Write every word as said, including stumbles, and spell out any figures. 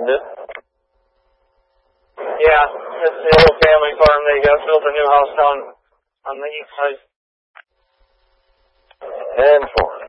isn't it? Yeah, it's the old family farm. They got built a new house down on the east side. And four.